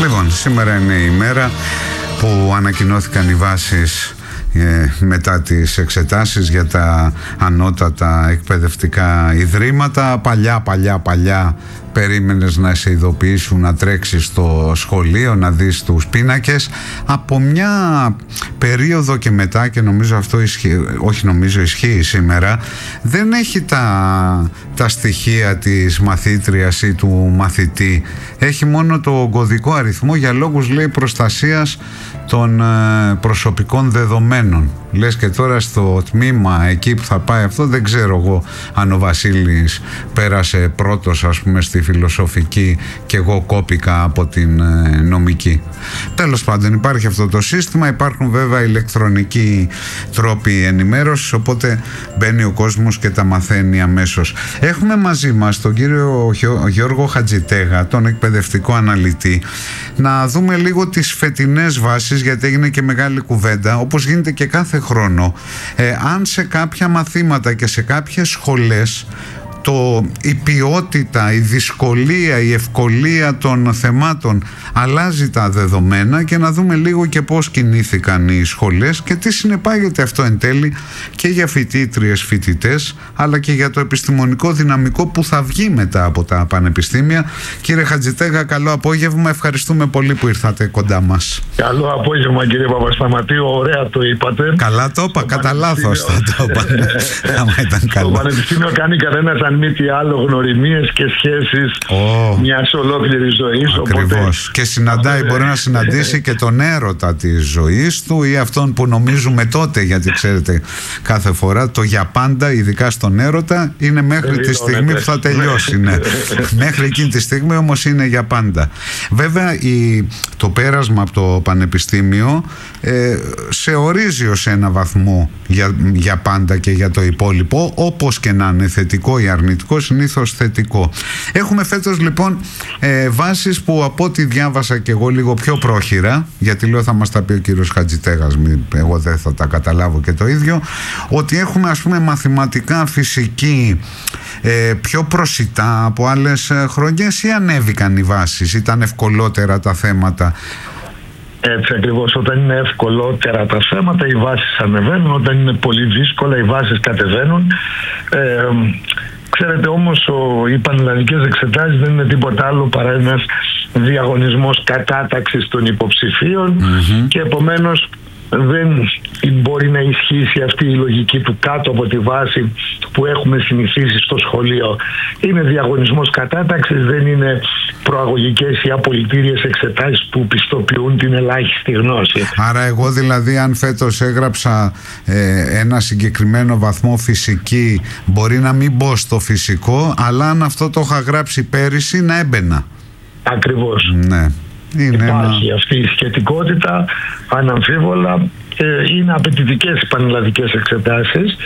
Λοιπόν, σήμερα είναι η μέρα που ανακοινώθηκαν οι βάσεις μετά τις εξετάσεις για τα ανώτατα εκπαιδευτικά ιδρύματα. Παλιά περίμενες να σε ειδοποιήσουν να τρέξεις στο σχολείο, να δεις τους πίνακες. Από μια περίοδο και μετά, και νομίζω αυτό ισχύει σήμερα, δεν έχει τα στοιχεία της μαθήτριας ή του μαθητή. Έχει μόνο το κωδικό αριθμό για λόγους, λέει, προστασίας των προσωπικών δεδομένων. Λες και τώρα στο τμήμα εκεί που θα πάει αυτό, δεν ξέρω εγώ αν ο Βασίλης πέρασε πρώτος, ας πούμε, στη φιλοσοφική και εγώ κόπηκα από την νομική. Τέλος πάντων, υπάρχει αυτό το σύστημα, υπάρχουν βέβαια ηλεκτρονικοί τρόποι ενημέρωσης, οπότε μπαίνει ο κόσμος και τα μαθαίνει αμέσως. Έχουμε μαζί μας τον κύριο Γιώργο Χατζητέγα, τον εκπαιδευτικό αναλυτή, να δούμε λίγο τις φετινές βάσεις, γιατί έγινε και μεγάλη κουβέντα, όπως γίνεται και κάθε χρόνο, αν σε κάποια μαθήματα και σε κάποιες σχολές η ποιότητα, η δυσκολία, η ευκολία των θεμάτων αλλάζει τα δεδομένα, και να δούμε λίγο και πώς κινήθηκαν οι σχολές και τι συνεπάγεται αυτό εν τέλει και για φοιτήτριες, φοιτητές, αλλά και για το επιστημονικό δυναμικό που θα βγει μετά από τα πανεπιστήμια. Κύριε Χατζητέγα, καλό απόγευμα, ευχαριστούμε πολύ που ήρθατε κοντά μας. Καλό απόγευμα, κύριε Παπασταματίου, ωραία το είπατε. Καλά το είπα, κατά λάθος θα το είπα. Το πανεπιστήμιο κάνει κανένας αν μη τι άλλο γνωριμίες και σχέσεις μιας ολόκληρης ζωής. Ακριβώς. Και συναντάει, μπορεί να συναντήσει και τον έρωτα της ζωής του ή αυτόν που νομίζουμε τότε, γιατί ξέρετε κάθε φορά το για πάντα, ειδικά στον έρωτα, είναι μέχρι τη στιγμή που θα τελειώσει. Ναι. Μέχρι εκείνη τη στιγμή όμως είναι για πάντα. Βέβαια το πέρασμα από το πανεπιστήμιο σε ορίζει ως ένα βαθμό για πάντα και για το υπόλοιπο, όπως και να είναι θετικό ή αρνητικό, συνήθως θετικό. Έχουμε φέτος λοιπόν βάσεις που, από ό,τι διάβασα και εγώ λίγο πιο πρόχειρα, γιατί λέω θα μας τα πει ο κύριος Χατζητέγας, εγώ δεν θα τα καταλάβω και το ίδιο, ότι έχουμε, ας πούμε, μαθηματικά, φυσική πιο προσιτά από άλλες χρονιές, ή ανέβηκαν οι βάσεις, ήταν ευκολότερα τα θέματα? Έτσι ακριβώς, όταν είναι ευκολότερα τα θέματα οι βάσεις ανεβαίνουν, όταν είναι πολύ δύσκολα οι βάσεις κατεβαίνουν. Ξέρετε όμως, οι πανελλαδικές εξετάσεις δεν είναι τίποτα άλλο παρά ένας διαγωνισμός κατάταξης των υποψηφίων, και επομένως δεν μπορεί να ισχύσει αυτή η λογική του κάτω από τη βάση που έχουμε συνηθίσει στο σχολείο. Είναι διαγωνισμός κατάταξης, δεν είναι προαγωγικές ή απολυτήριες εξετάσεις που πιστοποιούν την ελάχιστη γνώση. Άρα εγώ δηλαδή, αν φέτος έγραψα ένα συγκεκριμένο βαθμό φυσική, μπορεί να μην μπω στο φυσικό, αλλά αν αυτό το είχα γράψει πέρυσι, να έμπαινα. Ακριβώς. Ναι. Υπάρχει αυτή η σχετικότητα, αναμφίβολα. Είναι απαιτητικές οι πανελλαδικές εξετάσεις.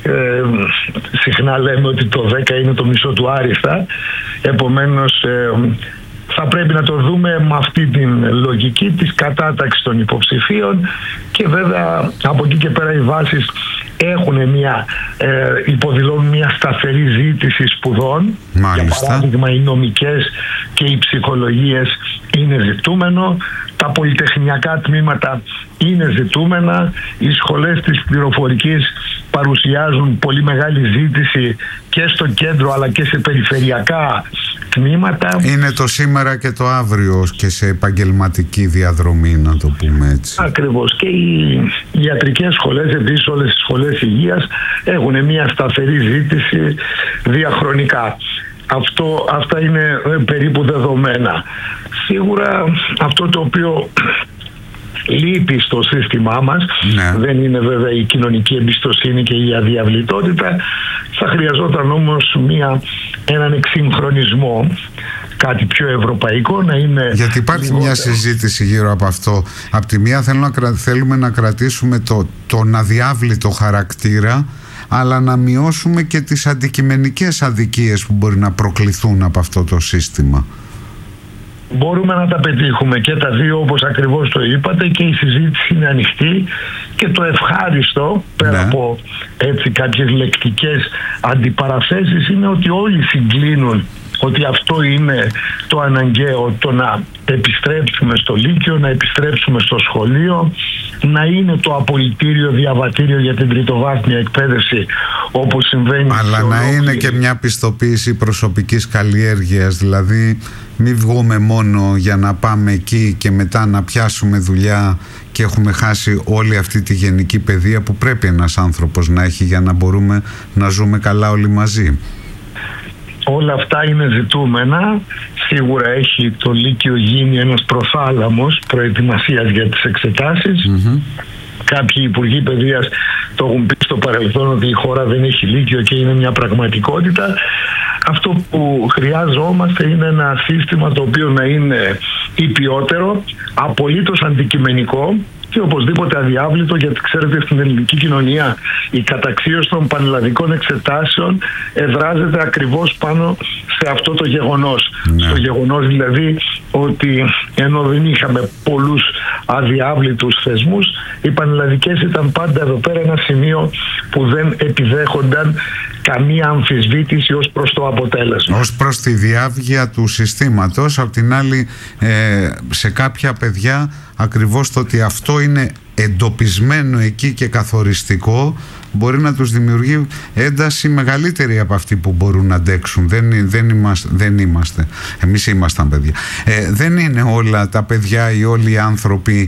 Συχνά λέμε ότι το 10 είναι το μισό του άριστα. Επομένως θα πρέπει να το δούμε με αυτή την λογική της κατάταξης των υποψηφίων, και βέβαια από εκεί και πέρα οι βάσεις έχουν υποδηλώνουν μια σταθερή ζήτηση σπουδών. Μάλιστα. Για παράδειγμα, οι νομικές και οι ψυχολογίες είναι ζητούμενο, τα πολυτεχνιακά τμήματα είναι ζητούμενα, οι σχολές της πληροφορικής παρουσιάζουν πολύ μεγάλη ζήτηση και στο κέντρο αλλά και σε περιφερειακά τμήματα. Είναι το σήμερα και το αύριο και σε επαγγελματική διαδρομή, να το πούμε έτσι. Ακριβώς. Και οι ιατρικές σχολές, επίσης όλες οι σχολές υγείας, έχουν μια σταθερή ζήτηση διαχρονικά. Αυτά είναι περίπου δεδομένα. Σίγουρα αυτό το οποίο λείπει στο σύστημά μας, δεν είναι βέβαια η κοινωνική εμπιστοσύνη και η αδιαβλητότητα. Θα χρειαζόταν όμως έναν εξυγχρονισμό, κάτι πιο ευρωπαϊκό, να είναι... Γιατί υπάρχει μια συζήτηση γύρω από αυτό. Απ' τη μία θέλουμε να κρατήσουμε τον αδιάβλητο χαρακτήρα, αλλά να μειώσουμε και τις αντικειμενικές αδικίες που μπορεί να προκληθούν από αυτό το σύστημα. Μπορούμε να τα πετύχουμε και τα δύο, όπως ακριβώς το είπατε, και η συζήτηση είναι ανοιχτή, και το ευχάριστο, πέρα από έτσι κάποιες λεκτικές αντιπαραθέσεις, είναι ότι όλοι συγκλίνουν ότι αυτό είναι το αναγκαίο, το να επιστρέψουμε στο Λύκειο, να επιστρέψουμε στο σχολείο, να είναι το απολυτήριο διαβατήριο για την τριτοβάθμια εκπαίδευση όπως συμβαίνει. Αλλά να είναι και μια πιστοποίηση προσωπικής καλλιέργειας, δηλαδή μην βγούμε μόνο για να πάμε εκεί και μετά να πιάσουμε δουλειά και έχουμε χάσει όλη αυτή τη γενική παιδεία που πρέπει ένας άνθρωπος να έχει για να μπορούμε να ζούμε καλά όλοι μαζί. Όλα αυτά είναι ζητούμενα. Σίγουρα έχει το Λύκειο γίνει ένας προθάλαμος προετοιμασίας για τις εξετάσεις. Κάποιοι υπουργοί παιδείας το έχουν πει στο παρελθόν ότι η χώρα δεν έχει Λύκειο και είναι μια πραγματικότητα. Αυτό που χρειάζομαστε είναι ένα σύστημα το οποίο να είναι υπιότερο, απολύτως αντικειμενικό και οπωσδήποτε αδιάβλητο, γιατί ξέρετε στην ελληνική κοινωνία η καταξίωση των πανελλαδικών εξετάσεων εδράζεται ακριβώς πάνω σε αυτό το γεγονός. Στο γεγονός δηλαδή ότι ενώ δεν είχαμε πολλούς αδιάβλητους θεσμούς, οι πανελλαδικές ήταν πάντα εδώ πέρα ένα σημείο που δεν επιδέχονταν καμία αμφισβήτηση ως προς το αποτέλεσμα. Ως προς τη διάβγεια του συστήματος. Απ' την άλλη, σε κάποια παιδιά ακριβώς το ότι αυτό είναι εντοπισμένο εκεί και καθοριστικό μπορεί να τους δημιουργεί ένταση μεγαλύτερη από αυτή που μπορούν να αντέξουν. Δεν είμαστε. Εμείς ήμασταν παιδιά. Δεν είναι όλα τα παιδιά ή όλοι οι άνθρωποι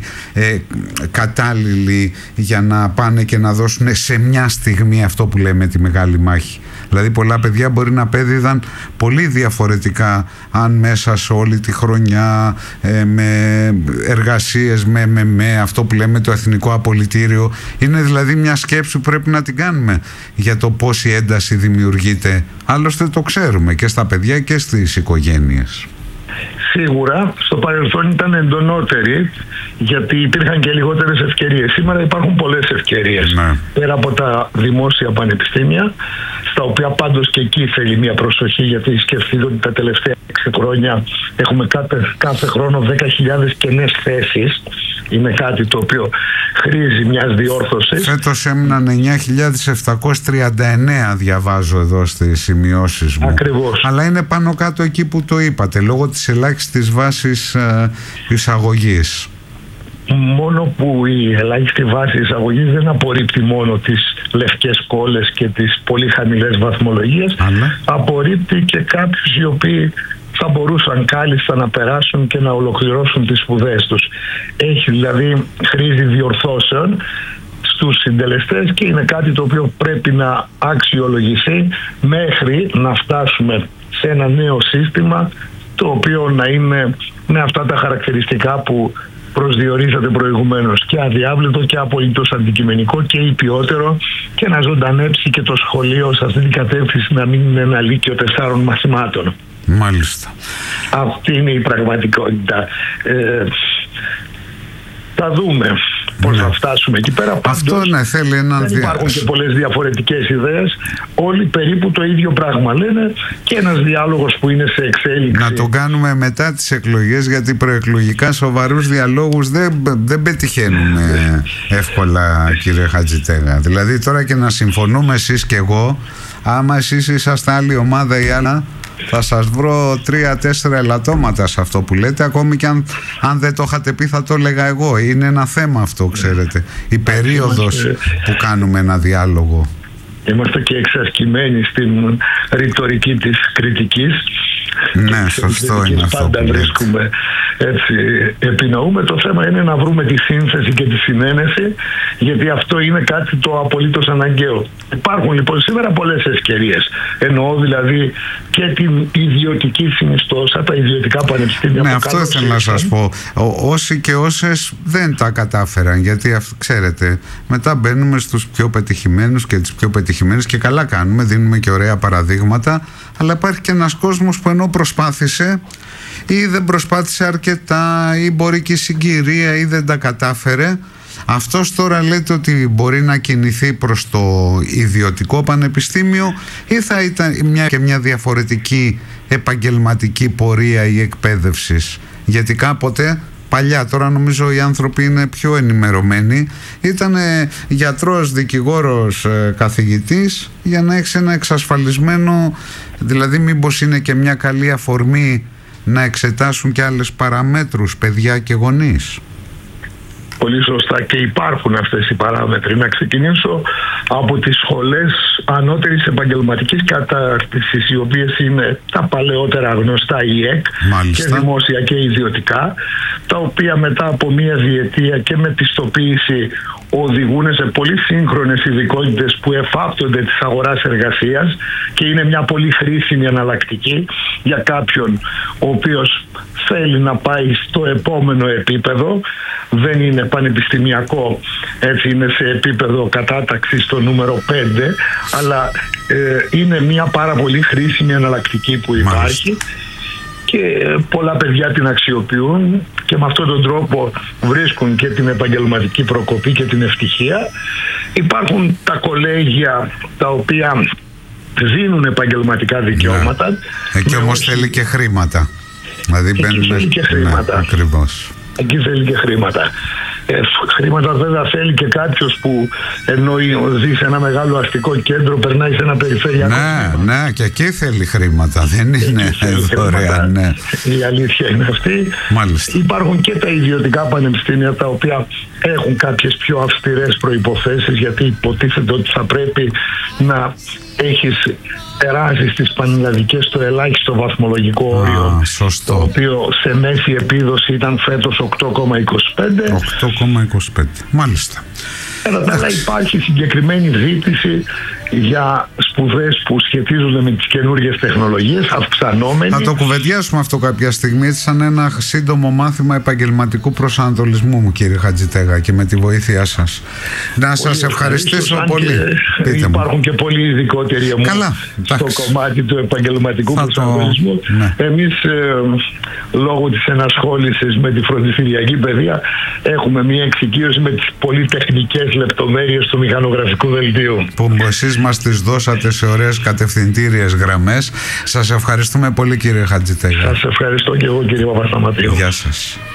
κατάλληλοι για να πάνε και να δώσουν σε μια στιγμή αυτό που λέμε τη μεγάλη μάχη. Δηλαδή πολλά παιδιά μπορεί να πέδιδαν πολύ διαφορετικά αν μέσα σε όλη τη χρονιά με εργασίες, με αυτό που λέμε το εθνικό απολυτήριο. Είναι δηλαδή μια σκέψη που πρέπει να την κάνουμε για το πώς η ένταση δημιουργείται. Άλλωστε το ξέρουμε και στα παιδιά και στις οικογένειες. Σίγουρα στο παρελθόν ήταν εντονότεροι γιατί υπήρχαν και λιγότερες ευκαιρίες. Σήμερα υπάρχουν πολλές ευκαιρίες. Πέρα από τα δημόσια πανεπιστήμια, στα οποία πάντως και εκεί θέλει μια προσοχή, γιατί σκεφτείτε ότι τα τελευταία 6 χρόνια έχουμε κάθε χρόνο 10.000 κενές θέσεις. Είναι κάτι το οποίο χρήζει μιας διόρθωσης. Φέτος έμειναν 9.739, διαβάζω εδώ στις σημειώσεις μου. Ακριβώς. Αλλά είναι πάνω κάτω εκεί που το είπατε, λόγω της ελάχιστης βάσης εισαγωγής. Μόνο που η ελάχιστη βάση εισαγωγής δεν απορρίπτει μόνο τις λευκές κόλλες και τις πολύ χαμηλές βαθμολογίες, απορρίπτει και κάποιους οι οποίοι θα μπορούσαν κάλλιστα να περάσουν και να ολοκληρώσουν τις σπουδές τους. Έχει δηλαδή χρήση διορθώσεων στους συντελεστές και είναι κάτι το οποίο πρέπει να αξιολογηθεί μέχρι να φτάσουμε σε ένα νέο σύστημα το οποίο να είναι με αυτά τα χαρακτηριστικά που προσδιορίσατε προηγουμένως, και αδιάβλητο και απολύτως αντικειμενικό και υπιότερο, και να ζωντανέψει και το σχολείο σε αυτή την κατεύθυνση, να μην είναι ένα λύκειο 4 μαθημάτων. Μάλιστα. Αυτή είναι η πραγματικότητα. Θα δούμε πώς θα φτάσουμε εκεί πέρα. Αυτό θέλει δεν υπάρχουν και πολλές διαφορετικές ιδέες. Όλοι περίπου το ίδιο πράγμα λένε και ένας διάλογος που είναι σε εξέλιξη. Να το κάνουμε μετά τις εκλογές, γιατί προεκλογικά σοβαρούς διαλόγους δεν πετυχαίνουμε εύκολα, κύριε Χατζητέγα. Δηλαδή τώρα και να συμφωνούμε εσείς και εγώ, άμα εσείς είσαστε άλλη ομάδα ή άλλα, θα σας βρω 3-4 ελαττώματα σε αυτό που λέτε. Ακόμη και αν δεν το είχατε πει θα το έλεγα εγώ. Είναι ένα θέμα αυτό, ξέρετε, η περίοδος που κάνουμε ένα διάλογο. Είμαστε και εξασκημένοι στην ρητορική της κριτικής. Ναι, σωστό είναι αυτό πάντα που βρίσκουμε, έτσι επινοούμε. Το θέμα είναι να βρούμε τη σύνθεση και τη συνένεση, γιατί αυτό είναι κάτι το απολύτως αναγκαίο. Υπάρχουν λοιπόν σήμερα πολλές ευκαιρίες. Εννοώ δηλαδή και την ιδιωτική συνιστόσα, τα ιδιωτικά πανεπιστήμια. Ναι, αυτό ήθελα να σας πω. Όσοι και όσες δεν τα κατάφεραν, γιατί ξέρετε, μετά μπαίνουμε στους πιο πετυχημένους και τις πιο πετυχημένες, και καλά κάνουμε, δίνουμε και ωραία παραδείγματα, αλλά υπάρχει και ένας κόσμος που ενώ προσπάθησε ή δεν προσπάθησε αρκετά ή μπορεί και η συγκυρία ή δεν τα κατάφερε, αυτός τώρα λέτε ότι μπορεί να κινηθεί προς το ιδιωτικό πανεπιστήμιο, ή θα ήταν μια διαφορετική επαγγελματική πορεία ή εκπαίδευσης? Γιατί κάποτε παλιά, τώρα νομίζω οι άνθρωποι είναι πιο ενημερωμένοι, ήταν γιατρός, δικηγόρος, καθηγητής, για να έχεις ένα εξασφαλισμένο, δηλαδή μήπως είναι και μια καλή αφορμή να εξετάσουν και άλλες παραμέτρους, παιδιά και γονείς. Πολύ σωστά, και υπάρχουν αυτές οι παράμετροι. Να ξεκινήσω από τις σχολές ανώτερης επαγγελματικής κατάρτισης, οι οποίες είναι τα παλαιότερα γνωστά ΙΕΚ, και δημόσια και ιδιωτικά, τα οποία μετά από μία διετία και με πιστοποίηση οδηγούν σε πολύ σύγχρονες ειδικότητες που εφάπτονται της αγοράς εργασίας και είναι μια πολύ χρήσιμη εναλλακτική για κάποιον ο οποίος θέλει να πάει στο επόμενο επίπεδο. Δεν είναι πανεπιστημιακό, έτσι, είναι σε επίπεδο κατάταξης στο νούμερο 5, αλλά είναι μια πάρα πολύ χρήσιμη εναλλακτική που υπάρχει. Και πολλά παιδιά την αξιοποιούν και με αυτόν τον τρόπο βρίσκουν και την επαγγελματική προκοπή και την ευτυχία. Υπάρχουν τα κολέγια τα οποία δίνουν επαγγελματικά δικαιώματα. Εκεί όμως θέλει και χρήματα. Δηλαδή εκεί θέλει και χρήματα. Ναι, ακριβώς. Εκεί θέλει και χρήματα. Χρήματα βέβαια θέλει και κάποιος που ενώ ζει σε ένα μεγάλο αστικό κέντρο, περνάει σε ένα περιφερειακό. Ναι, και εκεί θέλει χρήματα, δεν είναι δωρεάν. Ναι. Η αλήθεια είναι αυτή. Μάλιστα. Υπάρχουν και τα ιδιωτικά πανεπιστήμια, τα οποία έχουν κάποιες πιο αυστηρές προϋποθέσεις, γιατί υποτίθεται ότι θα πρέπει να έχεις περάσει στις πανελλαδικές το ελάχιστο βαθμολογικό όριο, το οποίο σε μέση επίδοση ήταν φέτος 8,25. 8,25, μάλιστα. Αλλά υπάρχει συγκεκριμένη ζήτηση για σπουδές που σχετίζονται με τις καινούργιες τεχνολογίες, αυξανόμενη. Θα το κουβεντιάσουμε αυτό κάποια στιγμή, σαν ένα σύντομο μάθημα επαγγελματικού προσανατολισμού μου, κύριε Χατζητέγα, και με τη βοήθειά σας. Να σας ευχαριστήσω πολύ. Υπάρχουν και πολύ ειδικότεροι στο κομμάτι του επαγγελματικού προσανατολισμού. Ναι. Εμείς λόγω της ενασχόλησης με τη φροντιστηριακή παιδεία έχουμε μια εξοικείωση με τις πολυτεχνικές λεπτομέρειες του μηχανογραφικού δελτίου, που εσείς μας τις δώσατε σε ωραίες κατευθυντήριες γραμμές. Σας ευχαριστούμε πολύ, κύριε Χατζητέγα. Σας ευχαριστώ και εγώ, κύριε Παπασταματίου. Γεια σας.